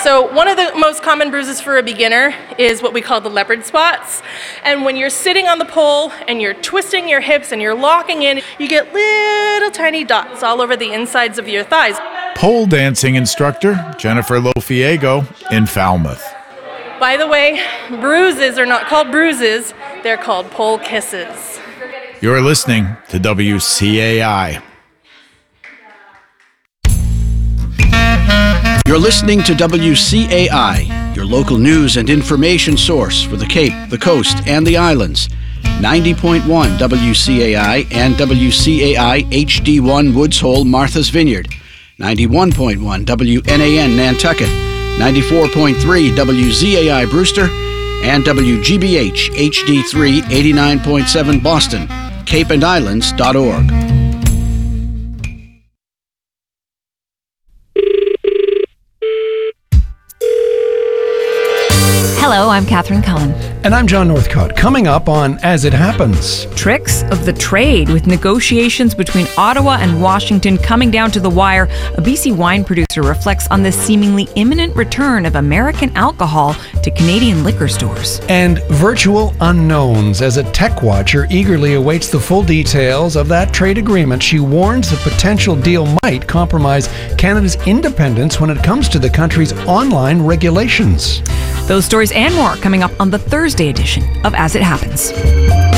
So one of the most common bruises for a beginner is what we call the leopard spots. And when you're sitting on the pole and you're twisting your hips and you're locking in, you get little tiny dots all over the insides of your thighs. Pole dancing instructor Jennifer Lofiego in Falmouth. By the way, bruises are not called bruises, they're called pole kisses. You're listening to WCAI. You're listening to WCAI, your local news and information source for the Cape, the Coast, and the Islands. 90.1 WCAI and WCAI HD1 Woods Hole, Martha's Vineyard. 91.1 WNAN Nantucket. 94.3 WZAI Brewster. And WGBH HD3 89.7 Boston. CapeandIslands.org. Hello, I'm Catherine Cullen. And I'm John Northcott. Coming up on As It Happens. Tricks of the trade. With negotiations between Ottawa and Washington coming down to the wire, a BC wine producer reflects on the seemingly imminent return of American alcohol to Canadian liquor stores. And virtual unknowns as a tech watcher eagerly awaits the full details of that trade agreement. She warns the potential deal might compromise Canada's independence when it comes to the country's online regulations. Those stories and more coming up on the Thursday edition of As It Happens.